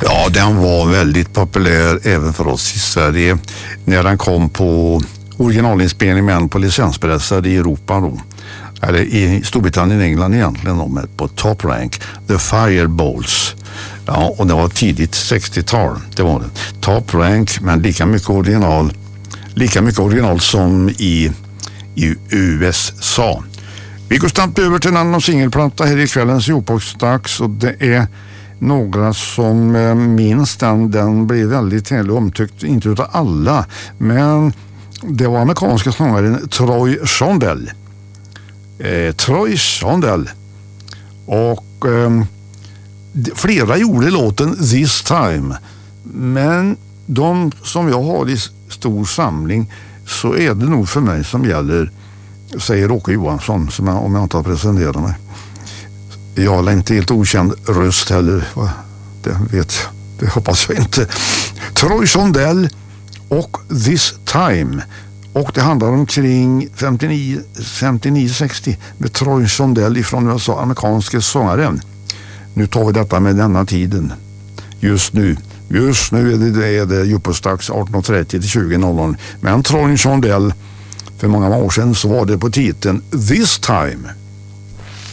Ja, den var väldigt populär även för oss i Sverige när den kom på originalinspelning men på licenspressad i Europa då. Eller i Storbritannien och England egentligen då, på Top Rank, The Fireballs. Ja, och det var tidigt 60-tal, det var det. Top Rank, men lika mycket original som i USA. Vi går snabbt över till en annan singelplatta här i kvällens Jukebox-dags, och det är några som minns den blev väldigt omtyckt, inte utav alla, men det var amerikanska sångaren Troy Shondell. Och flera gjorde låten This Time, men de som jag har i stor samling så är det nog för mig som gäller, säger Åke Johansson, som om jag inte har presenterat mig. Jag har inte helt okänd röst heller, det hoppas jag inte. Troy Shondell och This Time, och det handlar omkring 59-60 med Troy Shondell ifrån USA, amerikanska sångaren. Nu tar vi detta med denna tiden. Just nu är det Jukebox-dags 18.30 till 20.00. Men Troy Shondell, för många år sedan så var det på titeln This Time.